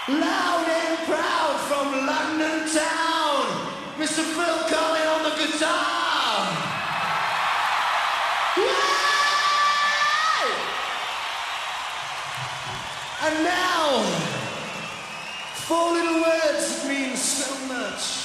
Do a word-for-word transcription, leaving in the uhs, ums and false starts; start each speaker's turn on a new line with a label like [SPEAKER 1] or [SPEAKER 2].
[SPEAKER 1] Loud and proud from London town, Mister Phil Collin on the guitar. Yay! And now, four little words that mean so much.